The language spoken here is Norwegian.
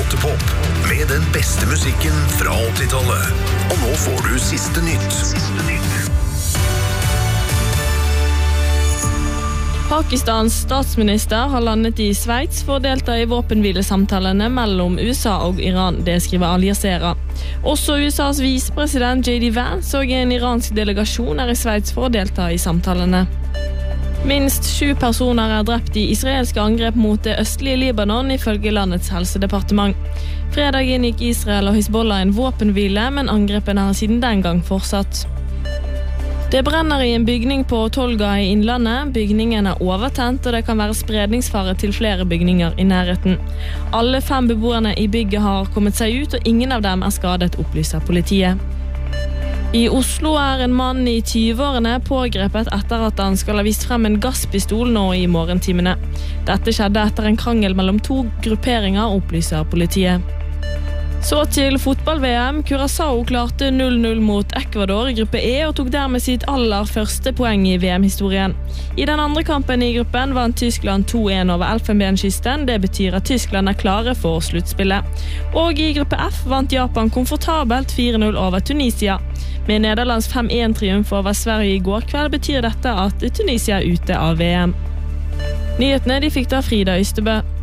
Gåtepop med den beste musikken fra 80-tallet. Og nå får du siste nytt. Pakistans statsminister har landet i Sveits for å delta i våpenhvilesamtalene mellom USA og Iran, det skriver Al Jazeera. Også USAs visepresident J.D. Vance og en iransk delegasjon i Sveits for å delta i samtalene. Minst 7 personer drept i israelske angrep mot det østlige Libanon ifølge landets helsedepartement. Fredag inngikk Israel og Hezbollah en våpenhvile, men angrepene har siden den gang fortsatt. Det brenner i en bygning på Tolga i Innlandet. Bygningen er overtent, og det kan være spredningsfare til flere bygninger i nærheten. Alle 5 beboerne i bygget har kommet seg ut, og ingen av dem er skadet, opplyser politiet. I Oslo er en mann i 20-årene pågrepet etter at han skal ha vist frem en gasspistol nå i morgentimene. Dette skjedde etter en krangel mellom 2 grupperinger, opplyser politiet. Så til fotball-VM. Curaçao klarte 0-0 mot Ecuador i gruppe E og tok dermed sitt aller første poeng i VM-historien. I den andre kampen i gruppen vant Tyskland 2-1 over Elfenbenskysten. Det betyr at Tyskland er klare for sluttspillet. Og i gruppe F vant Japan komfortabelt 4-0 over Tunisia. Med Nederlands 5-1-triumf over Sverige i går kveld betyr dette at Tunisia er ute av VM. Nyhetene de fikk da Frida Ystebø.